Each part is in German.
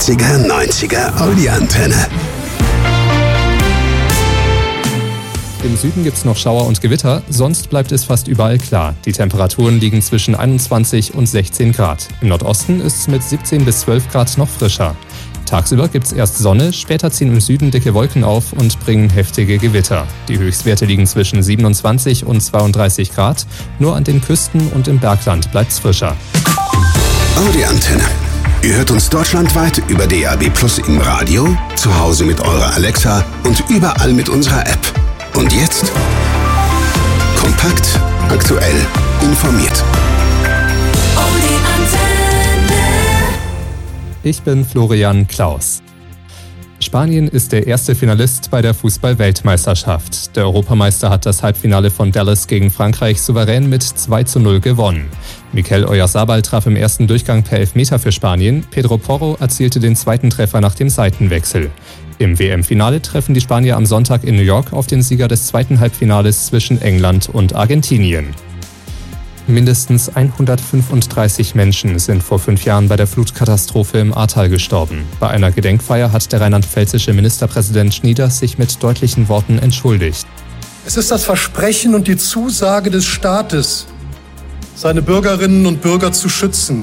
80er, 90er Audi-Antenne. Im Süden gibt es noch Schauer und Gewitter, sonst bleibt es fast überall klar. Die Temperaturen liegen zwischen 21 und 16 Grad. Im Nordosten ist es mit 17 bis 12 Grad noch frischer. Tagsüber gibt es erst Sonne, später ziehen im Süden dicke Wolken auf und bringen heftige Gewitter. Die Höchstwerte liegen zwischen 27 und 32 Grad. Nur an den Küsten und im Bergland bleibt es frischer. Audi-Antenne. Ihr hört uns deutschlandweit über DAB+ im Radio, zu Hause mit eurer Alexa und überall mit unserer App. Und jetzt kompakt, aktuell, informiert. Ich bin Florian Klaus. Spanien ist der erste Finalist bei der Fußball-Weltmeisterschaft. Der Europameister hat das Halbfinale von Dallas gegen Frankreich souverän mit 2:0 gewonnen. Mikel Oyarzabal traf im ersten Durchgang per Elfmeter für Spanien. Pedro Porro erzielte den zweiten Treffer nach dem Seitenwechsel. Im WM-Finale treffen die Spanier am Sonntag in New York auf den Sieger des zweiten Halbfinales zwischen England und Argentinien. Mindestens 135 Menschen sind vor 5 Jahren bei der Flutkatastrophe im Ahrtal gestorben. Bei einer Gedenkfeier hat der rheinland-pfälzische Ministerpräsident Schnieder sich mit deutlichen Worten entschuldigt. Es ist das Versprechen und die Zusage des Staates, seine Bürgerinnen und Bürger zu schützen.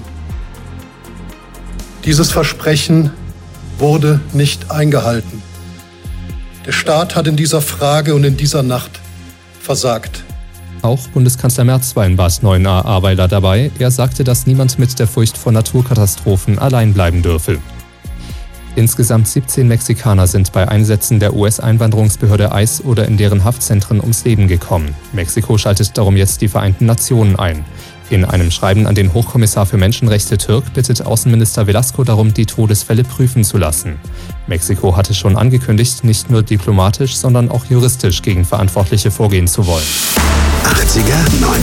Dieses Versprechen wurde nicht eingehalten. Der Staat hat in dieser Frage und in dieser Nacht versagt. Auch Bundeskanzler Merz war in Bad Neuenahr-Ahrweiler dabei. Er sagte, dass niemand mit der Furcht vor Naturkatastrophen allein bleiben dürfe. Insgesamt 17 Mexikaner sind bei Einsätzen der US-Einwanderungsbehörde ICE oder in deren Haftzentren ums Leben gekommen. Mexiko schaltet darum jetzt die Vereinten Nationen ein. In einem Schreiben an den Hochkommissar für Menschenrechte Türk bittet Außenminister Velasco darum, die Todesfälle prüfen zu lassen. Mexiko hatte schon angekündigt, nicht nur diplomatisch, sondern auch juristisch gegen Verantwortliche vorgehen zu wollen. 80er,